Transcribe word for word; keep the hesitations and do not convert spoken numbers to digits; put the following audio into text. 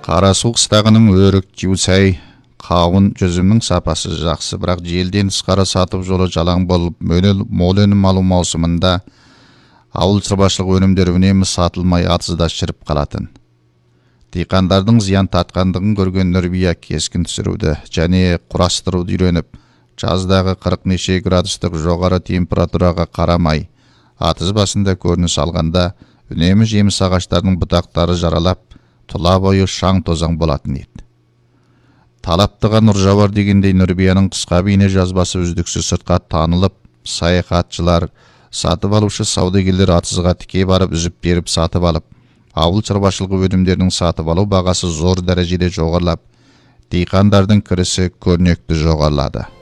Қарасу қыстағының өрік, жеусай, қауын, жүзімнің сапасы жақсы, бірақ желден тысқары сатып жолы жалаң болып, мол өнім алу маусымында ауыл шаруашылық өнімдері үнемі сатылмай атызда шіріп қалатын. Диқандардың зиян тартқандығын көрген Нұрбия кескін түсіруді және құрастыруды үйреніп, жаздағы қырық неше градустық жоғары температураға қарамай, атыз басында көрініс алғанда, үнемі жеміс ағаштарының бұтақтары жаралап, тұла бойы шаң тозаң болатын еді. Талаптыға нұр жауар дегендей Нұрбияның қысқа бейне жазбасы үздіксіз сыртқа танылып, саяхатшылар, сатып алушы саудагерлер атызға тіке барып үзіп беріп сатып алып, ауыл шаруашылығы өнімдерінің сатып алу бағасы зор дәрежеде жоғарылап, диқандардың кірісі көрнекті жоғарылады.